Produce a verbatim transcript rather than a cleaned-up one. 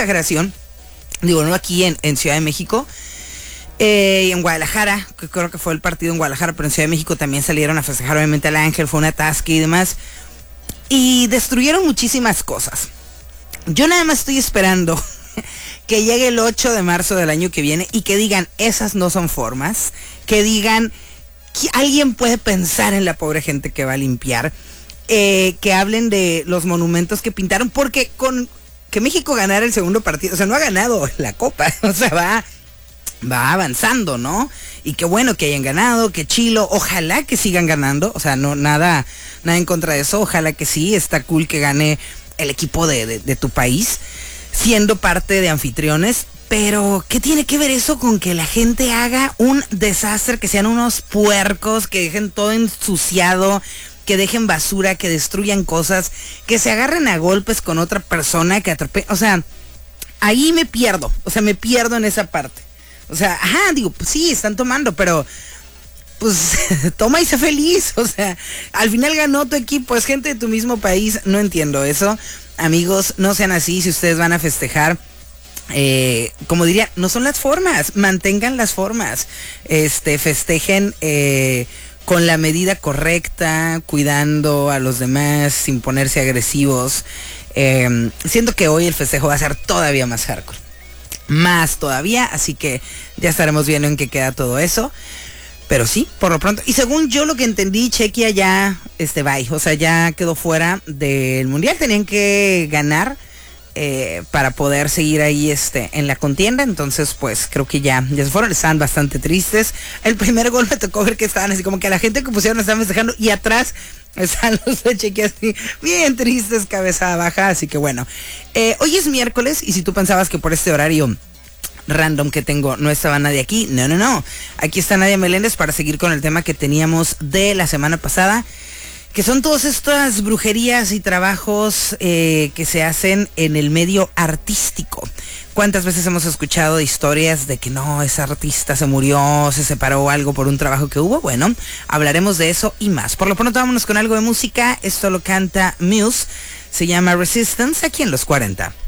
exageración, digo, no aquí en, en Ciudad de México, eh, y en Guadalajara, que creo que fue el partido en Guadalajara, pero en Ciudad de México también salieron a festejar obviamente al Ángel, fue un atasque y demás, y destruyeron muchísimas cosas. Yo nada más estoy esperando que llegue el ocho de marzo del año que viene y que digan, esas no son formas, que digan, que alguien puede pensar en la pobre gente que va a limpiar, eh, que hablen de los monumentos que pintaron, porque con que México ganara el segundo partido, o sea, no ha ganado la Copa, o sea, va, va avanzando, ¿no? Y qué bueno que hayan ganado, que chilo, ojalá que sigan ganando, o sea, no, nada, nada en contra de eso, ojalá que sí, está cool que gane el equipo de, de, de tu país, siendo parte de anfitriones, pero ¿qué tiene que ver eso con que la gente haga un desastre, que sean unos puercos, que dejen todo ensuciado, que dejen basura, que destruyan cosas, que se agarren a golpes con otra persona, que atropellen? O sea, ahí me pierdo, o sea, me pierdo en esa parte. O sea, ajá, digo, pues sí, están tomando, pero pues toma y sé feliz. O sea, al final ganó tu equipo, es gente de tu mismo país, no entiendo eso. Amigos, no sean así, si ustedes van a festejar, eh, como diría, no son las formas, mantengan las formas, este, festejen eh, con la medida correcta, cuidando a los demás, sin ponerse agresivos. Eh, siento que hoy el festejo va a ser todavía más hardcore, más todavía, así que ya estaremos viendo en qué queda todo eso. Pero sí, por lo pronto, y según yo lo que entendí, Chequia ya, este, bye, o sea, ya quedó fuera del mundial, tenían que ganar eh, para poder seguir ahí, este, en la contienda, entonces, pues, creo que ya, ya se fueron, estaban bastante tristes. El primer gol me tocó ver que estaban así, como que la gente que pusieron estaban festejando, y atrás están los de Chequia así, bien tristes, cabeza baja, así que bueno, eh, hoy es miércoles, y si tú pensabas que por este horario random que tengo no estaba nadie aquí, no, no, no, aquí está Nadia Meléndez para seguir con el tema que teníamos de la semana pasada, que son todas estas brujerías y trabajos eh, que se hacen en el medio artístico. ¿Cuántas veces hemos escuchado de historias de que no, esa artista se murió, se separó algo por un trabajo que hubo? Bueno, hablaremos de eso y más. Por lo pronto vámonos con algo de música. Esto lo canta Muse, se llama Resistance, aquí en Los cuarenta.